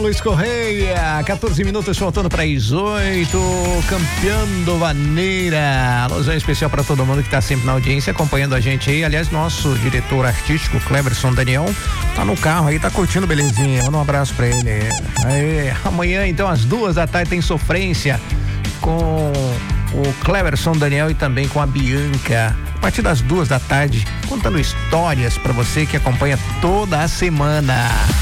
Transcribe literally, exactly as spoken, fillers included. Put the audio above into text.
Luiz Correia, quatorze minutos faltando para as oito, Campeando Vaneira. Alusão especial para todo mundo que tá sempre na audiência, acompanhando a gente aí. Aliás, nosso diretor artístico, Cleverson Daniel, tá no carro aí, tá curtindo belezinha. Manda um abraço para ele. Aí, amanhã, então, às duas da tarde, tem Sofrência com o Cleverson Daniel e também com a Bianca. A partir das duas da tarde, contando histórias para você que acompanha toda a semana.